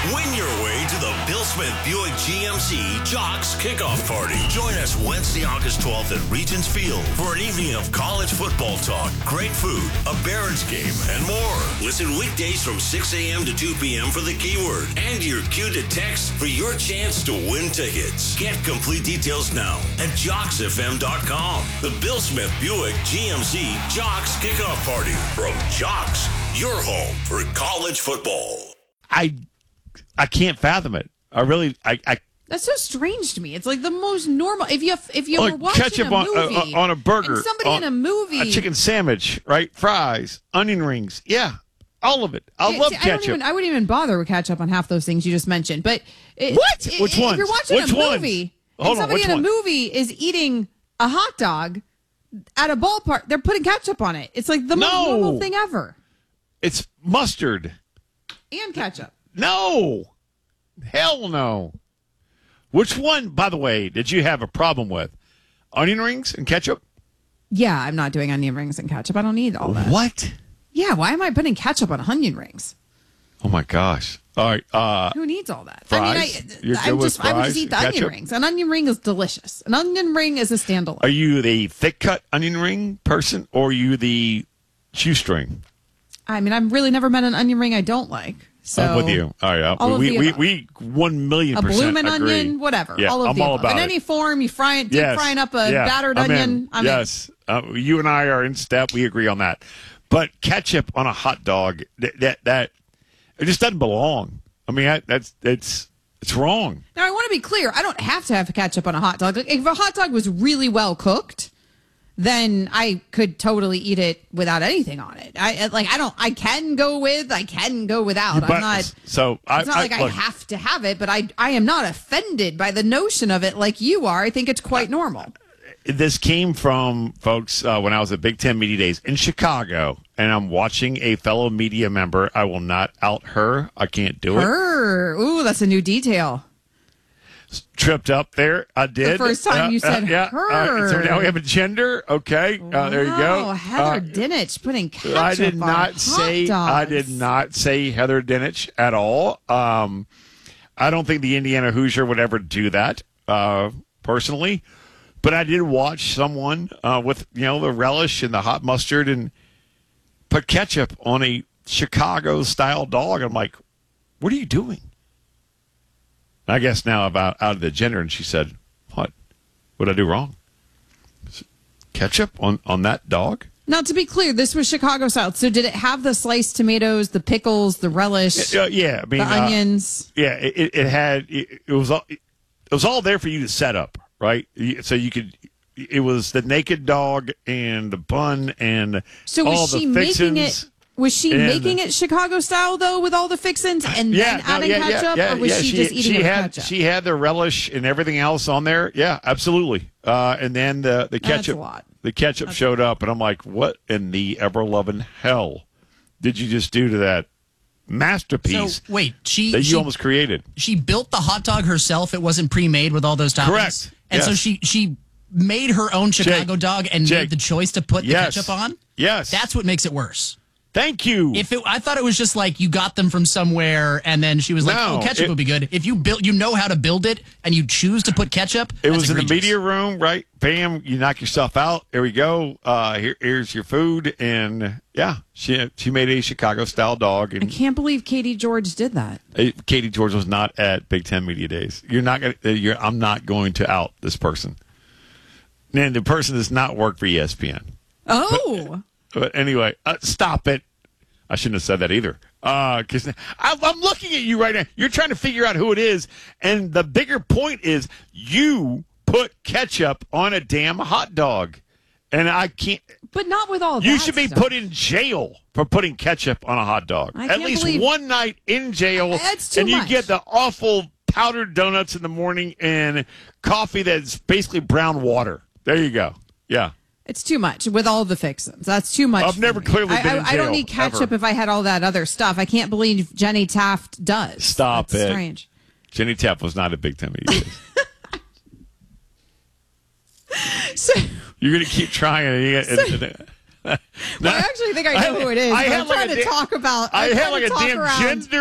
Win your way to the Bill Smith Buick GMC Jocks Kickoff Party. Join us Wednesday, August 12th at Regents Field for an evening of college football talk, great food, a Barons game, and more. Listen weekdays from 6 a.m. to 2 p.m. for the keyword and your cue to text for your chance to win tickets. Get complete details now at JocksFM.com. The Bill Smith Buick GMC Jocks Kickoff Party from Jocks, your home for college football. I can't fathom it. That's so strange to me. It's like the most normal. If you were watching ketchup a movie on a burger, and somebody in a movie, a chicken sandwich, right? Fries, onion rings, yeah, all of it. I love ketchup. I wouldn't even bother with ketchup on half those things you just mentioned. But which one? If you're watching a movie and somebody in a movie is eating a hot dog at a ballpark, they're putting ketchup on it. It's like the most normal thing ever. It's mustard and ketchup. No, hell no. Which one, by the way, did you have a problem with? Onion rings and ketchup? Yeah, I'm not doing onion rings and ketchup. I don't need all that. What? Yeah, why am I putting ketchup on onion rings? Oh, my gosh. All right. Who needs all that? Fries? I would just eat the onion rings. An onion ring is delicious. An onion ring is a standalone. Are you the thick-cut onion ring person, or are you the shoestring? I mean, I've really never met an onion ring I don't like. So I'm with you. All right. We 1,000,000% a bloomin' agree. onion, whatever. Yeah, all of I'm the all above. about In it. any form, you frying up a battered onion. I'm in. You and I are in step. We agree on that. But ketchup on a hot dog, that it just doesn't belong. I mean, it's wrong. Now, I want to be clear. I don't have to have ketchup on a hot dog. Like, if a hot dog was really well cooked, then I could totally eat it without anything on it. I can go with, I can go without. It's not like I have to have it, but I am not offended by the notion of it like you are. I think it's quite normal. This came from folks when I was at Big Ten Media Days in Chicago, and I'm watching a fellow media member. I will not out her. I can't do it. Her. Ooh, that's a new detail. Tripped up there. I did. The first time you said her. So now we have a gender. Okay. There you go. Heather Dinich putting ketchup I did not on hot dogs. I did not say Heather Dinich at all. I don't think the Indiana Hoosier would ever do that, personally. But I did watch someone with, the relish and the hot mustard and put ketchup on a Chicago-style dog. I'm like, what are you doing? I guess now about out of the gender, and she said, what did I do wrong? Ketchup on that dog? Now, to be clear, this was Chicago style. So did it have the sliced tomatoes, the pickles, the relish? Yeah, I mean, the onions? Yeah, it was all there for you to set up, right? So you could. It was the naked dog and the bun and so all the fixins. Was she making it Chicago style, though, with all the fixins and then adding ketchup? Or was she just eating it with ketchup? She had the relish and everything else on there. Yeah, absolutely. And then the ketchup. That's a lot. The ketchup showed up, and I'm like, what in the ever-loving hell did you just do to that masterpiece that you almost created? She built the hot dog herself. It wasn't pre-made with all those toppings. Correct. And so she made her own Chicago dog and made the choice to put the ketchup on? Yes. That's what makes it worse. Thank you. I thought it was just like you got them from somewhere, and then she was like, "Oh, ketchup would be good." If you know how to build it, and you choose to put ketchup, it was in the media room, right? Bam! You knock yourself out. There we go. Here's your food, and she made a Chicago style dog. And I can't believe Katie George did that. Katie George was not at Big Ten Media Days. I'm not going to out this person. And the person does not work for ESPN. Oh. But anyway, stop it. I shouldn't have said that either. Because I'm looking at you right now. You're trying to figure out who it is. And the bigger point is you put ketchup on a damn hot dog. And I can't. But not with all that You should be stuff. put in jail for putting ketchup on a hot dog. At least one night in jail. That's too and you much. get the awful powdered donuts in the morning and coffee that's basically brown water. There you go. Yeah. It's too much with all the fixins. That's too much. I've never clearly been in jail, I don't need ketchup ever. if I had all that other stuff. I can't believe Jenny Taft does. Stop That's it. Strange. Jenny Taft was not a Big Ten Media Days. So, you're going to keep trying. I actually think I know who it is. I'm trying to talk about. I had like a damn gender